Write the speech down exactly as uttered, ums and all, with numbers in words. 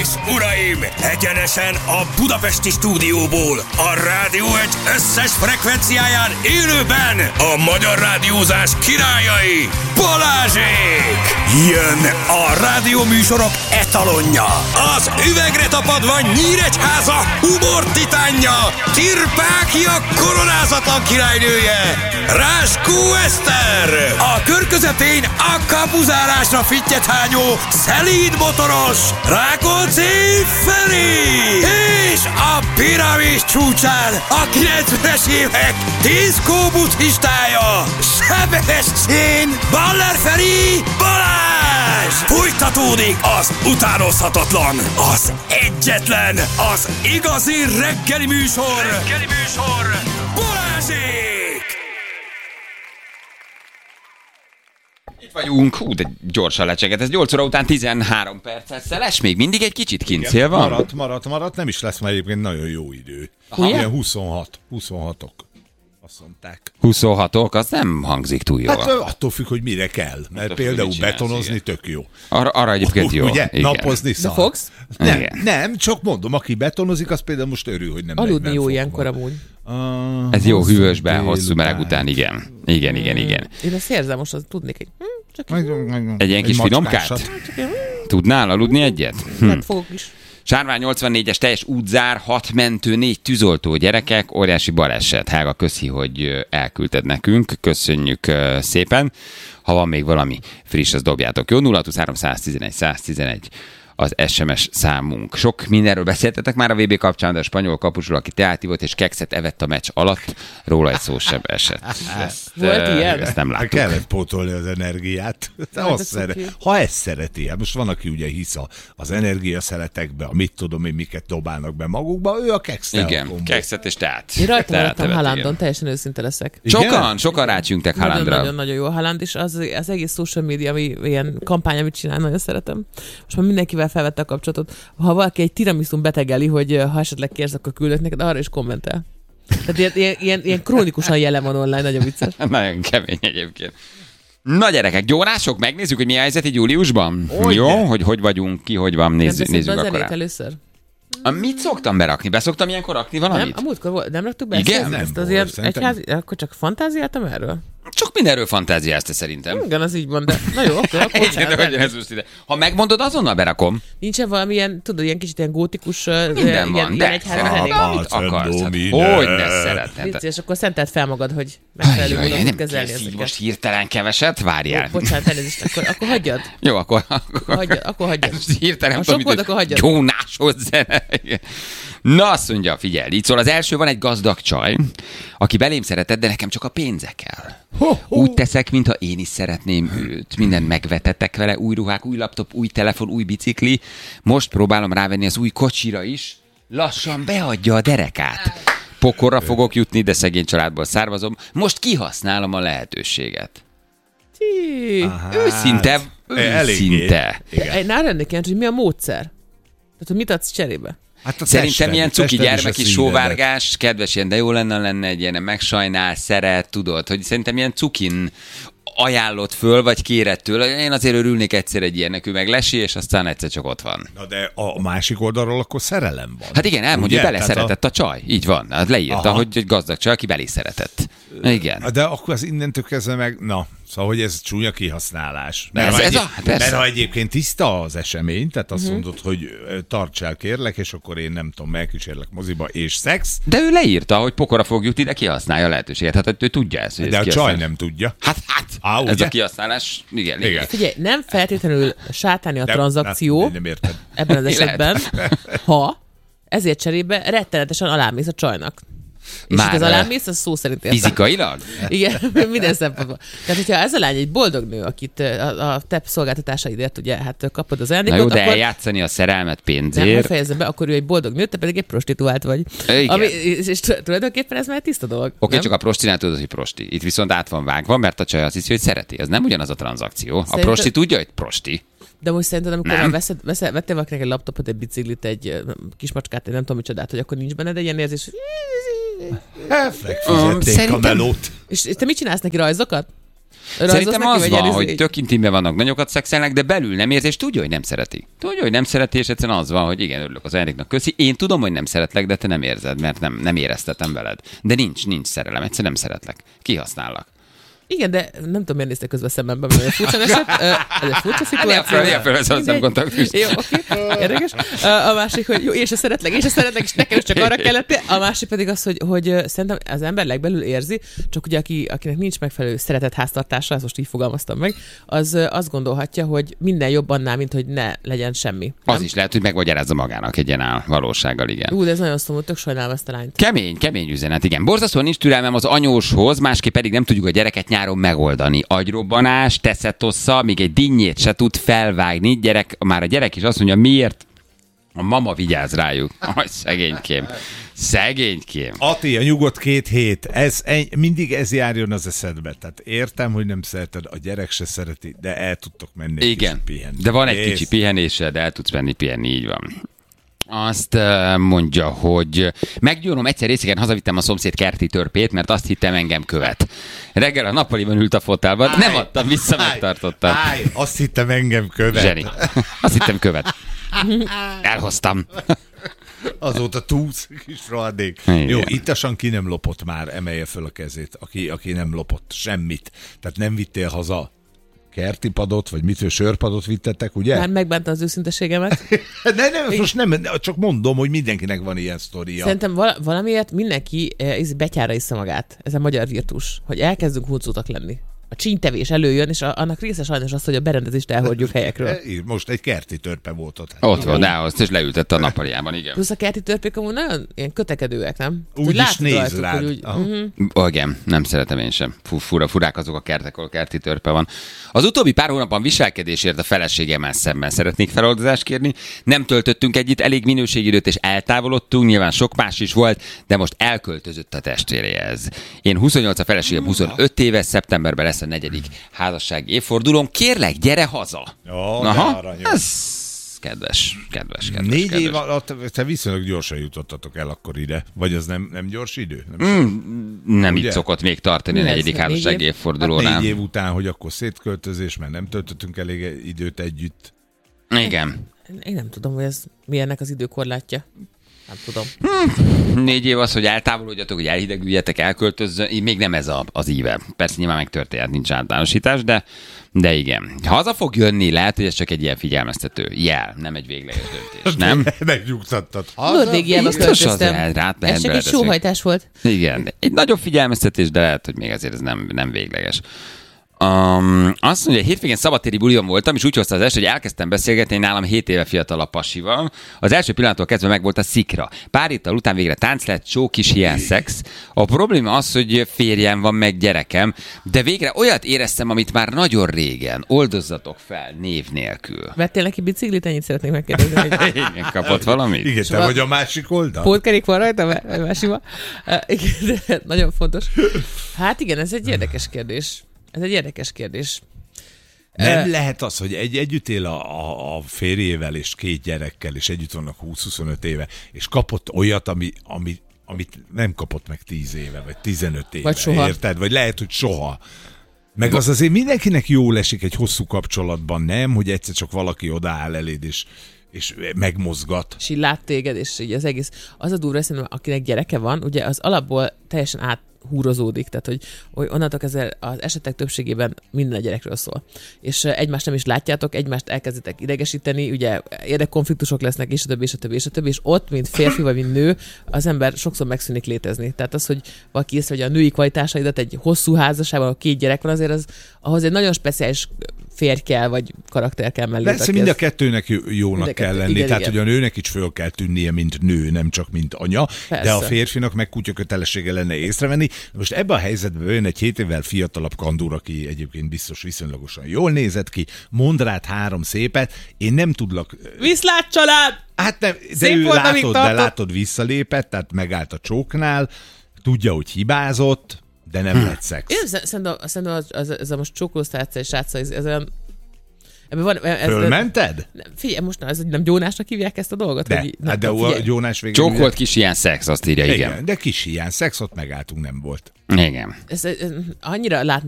és uraim, egyenesen a budapesti stúdióból, a Rádió egy összes frekvenciáján élőben a magyar rádiózás királyai, Balázsék! Jön a rádióműsorok etalonja, az üvegre tapadva Nyíregyháza humor titánja, Kirpákia koronázatlan királynője, Ráskó Eszter, a kör közepén a kapuzárásra fittyet hányó szelíd motoros Rákóczi Feri, és a piramis csúcsán a kilencvenes évek diszkó buddhistája, Sebestyén Baller Feri Balázs! Folytatódik az utánozhatatlan, az egyetlen, az igazi reggeli műsor, reggeli műsor, Balázsék! Itt vagyunk, hú, de gyorsan lecseget, ez nyolc óra után tizenhárom perccel szeles, még mindig egy kicsit kint szél van? Maradt, maradt, maradt, nem is lesz már egyébként nagyon jó idő. Aha. Ilyen huszonhat, huszonhatok. Azt mondták. huszonhatok, az nem hangzik túl jól. Hát attól függ, hogy mire kell. Mert attól például függ, betonozni csinálsz, tök jó. Arra, arra egyébként jó. Ugye? Igen. Napozni szar. De fogsz? Nem, Igen. nem, csak mondom, aki betonozik, az például most örül, hogy nem Aludni negyven jó fok ilyenkor van. amúgy. Uh, Ez jó hűvösben, délután. hosszú meleg után, igen. Igen, igen, igen. Én ezt érzem, most az tudnék egy... Hm, csak egy... Egy ilyen kis finomkát? Tudnál aludni egyet? Hm. Hát fogok is. Sárvány nyolcvannégyes teljes útzár, hat mentő, négy tűzoltó, gyerekek, óriási baleset. Hága, köszi, hogy elküldted nekünk, köszönjük szépen. Ha van még valami friss, az dobjátok. Jó, nulla huszonhárom száztizenegy száztizenegy az es em es számunk. Sok mindenről beszéltetek már a vé bé kapcsán, de a spanyol kapusról, aki teátívott és kekszet evett a meccs alatt, róla egy szó sem esett. Ezt, Volt uh, ilyen? Ezt nem Hát láttuk. kellett pótolni az energiát. Hát Azt ez szeret, cuki. ha ezt szereti, hát most van, aki ugye hisz a- az energiaszeletekbe, a mit tudom én, miket dobálnak be magukba, ő a keksztel. Igen, kekszet és teát. Én rajta Teát maradtam evett, Haalandon, igen. teljesen őszinte leszek. Sokan, sokan rácsüngtek Haalandra. Nagyon-nagyon jó Haaland, és az, az egész social media, ami ilyen kampány, amit csinál, nagyon szeretem. Most már mindenkivel felvette a kapcsolatot. Ha valaki egy tiramisun betegeli, hogy ha esetleg kérsz, akkor küldök neked, arra is kommentel. Tehát ilyen, ilyen, ilyen, ilyen krónikusan jelen van online, nagyon vicces. Nagyon kemény egyébként. Na gyerekek, gyórások, megnézzük, hogy mi a helyzet így júliusban. Hogy Jó, ne? hogy hogy vagyunk, ki, hogy van, nézzük, Nem nézzük a akkor. zenét rá. először? A, mit szoktam berakni? Beszoktam ilyenkor rakni Nem, valamit? a múltkor volt, nem raktuk be Igen? ezt? Nem ezt volt, azért szerintem. egyházi, akkor csak fantáziáltam erről? Csak mindenről fantáziázta szerintem. Igen, az így van, de na jó, akkor, akkor Igen, bocsánat, de hogy ez most ide. Ha megmondod, azonnal berakom. nincsen valamilyen, tudod, ilyen kicsit ilyen gótikus, Minden ilyen, van, ilyen de egyházi szeretem, zenék? amit Apa, akarsz. Hát, Domine. hogy ne szeretnéd. Vicc, és akkor szentelt fel magad, hogy megfelelő Ajaj, módon nem kezelni kezd így ezeket. most hirtelen keveset, várjál. Jó, bocsánat, elnézést, akkor, akkor hagyjad. Jó, akkor... akkor Hagyjad, akkor hagyjad. Ez most hirtelen, Ha tudom, sok volt, mint akkor egy hagyjad. gyónáshoz zene. Na, azt mondja, figyelj, így szól, az első van egy gazdag csaj, aki belém szeretett, de nekem csak a pénze kell. Úgy teszek, mintha én is szeretném őt. Mindent megvetettek vele, új ruhák, új laptop, új telefon, új bicikli. Most próbálom rávenni az új kocsira is. Lassan beadja a derekát. Pokorra fogok jutni, de szegény családból származom. Most kihasználom a lehetőséget. Tí. Őszinte, eléggé. őszinte. Igen. Nál lennék kíváncsi, hogy mi a módszer? Tehát, hogy mit adsz cserébe? Hát a Szerintem tested, ilyen cuki tested és a gyermeki szívedet. sóvárgás, kedves ilyen, de jó lenne, lenne egy ilyen, megsajnál, szeret, tudod, hogy szerintem ilyen cukin ajánlott föl, vagy kérettől. Én azért örülnék egyszer egy ilyennek, ő meg lesi, és aztán egyszer csak ott van. Na de a másik oldalról akkor szerelem van. Hát igen, elmondja, hogy Ugye? beleszeretett a... a csaj. Így van. Hát leírta, Aha. hogy egy gazdag csaj, aki belé szeretett. Igen. De akkor az innentől kezdve meg, na, szóval, hogy ez csúnya kihasználás. Mert, Ez- ha, ez egy, a- hát persze. mert ha egyébként tiszta az esemény, tehát azt uh-huh. mondod, hogy ö, tartsál kérlek, és akkor én nem tudom, megkísérlek moziba, és szex, De ő leírta, hogy pokora fog jutni, de kihasználja a lehetőséget. Hát ő tudja ezt. hogy de ez a csaj kihasznál. nem tudja. Hát, hát, Á, ez ugye? a kihasználás, igen, igen. Igen. Figyelj, nem feltétlenül sátáni a Nem, tranzakció Nem, nem érted. ebben az Mi lehet? esetben, ha ezért cserébe rettenetesen alámész a csajnak. És Már, itt az alámész, az szó szerint értem. Fizikailag? Igen, minden szempontból. Tehát, hogyha ez a lány egy boldog nő, akit a, a te szolgáltatásaidért ugye, hát kapod az Na ajándékot, jó, de akkor eljátszani a szerelmet nem, pénzért. hogy fejezem be, akkor ő egy boldog nő, te pedig egy prostituált vagy. Igen. Ami, és, és tulajdonképpen ez már egy tiszta dolog. Oké, nem? csak a prostinál tudod, hogy prosti. Itt viszont át van vágva, mert a csaj azt hiszi, hogy szereti. Ez nem ugyanaz a tranzakció. A Szerinted- prosti tudja, hogy prosti. De most szerinted, amikor Nem. már veszed, veszed, vettél valakinek egy laptopot, egy biciklit, egy ö, kismacskát, egy nem tudom micsodát, hogy akkor nincs benned egy ilyen érzés, hogy Megfizették a szerintem- melót. és te mit csinálsz neki, rajzokat? Szerintem az van, hogy tök intimben vannak, nagyokat szexelnek, de belül nem érzi, és tudja, hogy nem szereti. Tudja, hogy nem szereti, és egyszerűen az van, hogy igen, örülök az Enriknak, köszi. Én tudom, hogy nem szeretlek, de te nem érzed, mert nem, nem éreztetem veled. De nincs, nincs szerelem, egyszerűen nem szeretlek. Kihasznállak. Igen, de nem tudom, miért néztek közben szemembe, mert furcsa eset. Ez egy furcsa szituáció. Ne föl, ez a szemkontaktus. Jó, oké, érdekes. A másik, hogy jó, én se szeretlek, én se szeretlek, és nekem is csak arra kellett. A másik pedig az, hogy, hogy szerintem az ember legbelül érzi, csak ugye aki, akinek nincs megfelelő szeretett háztartása, ezt most így fogalmaztam meg, az azt gondolhatja, hogy minden jobb annál, mint hogy ne legyen semmi. Az nem? is lehet, hogy megmagyarázza magának egy ilyen áll valósággal, igen. Ú, de ez nagyon szomorú, tök sajnálom ezt a lányt. Kemény, kemény üzenet, igen. Borzasztóan nincs türelmem az anyóshoz, másképp pedig nem tudjuk a gyereket nyáron megoldani. Agyrobbanás, teszetossza, még egy dinnyét se tud felvágni. Gyerek, már a gyerek is azt mondja, miért a mama vigyáz rájuk. Aj, szegénykém. Szegénykém. Ati, a nyugodt két hét, ez, egy, mindig ez járjon az eszedbe. Tehát értem, hogy nem szereted, a gyerek se szereti, de el tudtok menni egy igen, kicsit pihenni. de van egy Ész. kicsi pihenése, de el tudsz menni pihenni, így van. Azt uh, mondja, hogy meggyónom, egyszer részegen hazavittem a szomszéd kerti törpét, mert azt hittem engem követ. Reggel a nappaliban ült a fotelban, állj, nem adtam vissza, állj, megtartottam. Állj, azt hittem engem követ. Zseni. Azt hittem követ. Elhoztam. Azóta túsz kis rohadék. Jó, ittasan ki nem lopott már, emelje föl a kezét, aki, aki nem lopott semmit. Tehát nem vittél haza kerti padot, vagy mit, sörpadot vittetek, ugye? Már megbánta az őszinteségemet. ne, ne, most nem, csak mondom, hogy mindenkinek van ilyen sztoria. Szerintem val- valamiért mindenki eh, betyára issza magát. Ez a magyar virtus, hogy elkezdünk huncótak lenni. A csínytevés előjön, és a, annak része sajnos az, hogy a berendezést elhordjuk helyekről. Most egy kerti törpe volt ott. Ott van, de azt is leültette a nappaliában, igen. Plusz a kerti törpék amúgy nagyon ilyen kötekedőek, nem? Úgy is néz rád. Úgy, uh-huh. Igen, nem szeretem én sem. Fura, furák azok a kertek, ahol kerti törpe van. Az utóbbi pár hónapban viselkedésért a feleségemmel szemben szeretnék feloldozást kérni. Nem töltöttünk együtt elég minőségidőt, és eltávolodtunk, nyilván sok más is volt, de most elköltözött a testvéréhez. Én huszonnyolc, a feleségem huszonöt éves, szeptemberben lesz a negyedik házassági évfordulón. Kérlek, gyere haza! Jó, aha, ez kedves, kedves, kedves. Négy kedves. év alatt te viszonylag gyorsan jutottatok el akkor ide. Vagy az nem, nem gyors idő? Nem, mm, nem így szokott még tartani a negyedik házassági évfordulónál. Hát négy év után, hogy akkor szétköltözés, mert nem töltöttünk elég időt együtt. Igen. Én nem tudom, hogy ez milyennek az időkorlátja. Nem tudom. Hmm. Négy év az, hogy eltávolodjatok, hogy elhidegüljetek, elköltözzön, még nem ez a, az íve. Persze nyilván megtörtént, nincs általánosítás, de, de igen. Haza fog jönni, lehet, hogy ez csak egy ilyen figyelmeztető jel, nem egy végleges döntés, nem? Megnyugtattad. Norvégiába költöztem. Ez csak egy sóhajtás volt. Igen, egy nagyobb figyelmeztetés, de lehet, hogy még azért ez nem, nem végleges. Um, azt mondja, hétvégén szabadtéri bulion voltam, és úgy hozta az est, hogy elkezdtem beszélgetni nálam hét éve fiatalabb pasival. Az első pillanattól kezdve meg volt a szikra. Pár héttel után végre tánc lett, csó, kis hiány, szex. A probléma az, hogy férjem van, meg gyerekem, de végre olyat éreztem, amit már nagyon régen. Oldozzatok fel név nélkül. Vettél neki biciklit? Ennyit szeretnék megkérdezni. Hogy... Igen, kapott valamit? Igen, te vagy a másik oldal? Pótkerék van rajta, a másikban. Igen, nagyon fontos. Hát igen, ez egy érdekes kérdés. Ez egy érdekes kérdés. Nem uh, lehet az, hogy egy, együtt él a, a, a férjével és két gyerekkel, és együtt vannak húsz-huszonöt éve, és kapott olyat, ami, ami, amit nem kapott meg tíz éve, vagy tizenöt éve. Vagy soha. Érted? Vagy lehet, hogy soha. Meg az azért mindenkinek jól esik egy hosszú kapcsolatban, nem? Hogy egyszer csak valaki odaáll eléd, és, és megmozgat. És így lát téged, és így az egész. Az a durva, szerintem, akinek gyereke van, ugye az alapból teljesen át húrozódik, tehát hogy, hogy onnantól kezdve az esetek többségében minden a gyerekről szól. És egymást nem is látjátok, egymást elkezditek idegesíteni, ugye érdekkonfliktusok lesznek, és a többi, és a többi, és a többi, és ott, mint férfi vagy mint nő, az ember sokszor megszűnik létezni. Tehát az, hogy valaki észre, hogy a női kvalitásaidat egy hosszú házasságban, ahol két gyerek van, azért az, ahhoz egy nagyon speciális férj kell, vagy karakter kell mellé. Persze mind a kettőnek jónak a kell lenni, igen, tehát igen. hogy a nőnek is föl kell tűnnie, mint nő, nem csak mint anya, persze. De a férfinak meg kutya kötelessége lenne észrevenni. Most ebben a helyzetben jön egy hét évvel fiatalabb kandúr, aki egyébként biztos viszonylagosan jól nézett ki, mond rád három szépet, én nem tudlak... Viszlát család! Hát nem, de Szép ő volt, látod, de látod visszalépett, tehát megállt a csóknál, tudja, hogy hibázott, de nem hm. lett szex. Én szerintem, szerintem az, az, ez a most csókolóztárca és srácsa, ez, ez olyan... Van, ez, Fölmented? Ez, figyelj, most na, ez nem Gyónásnak hívják ezt a dolgot? De, hogy, hát de a Gyónás végül... Csókolt kis ilyen szex, azt írja, igen. igen. De kis hiány, szexot megálltunk, nem volt. Igen. Ez, ez, annyira látni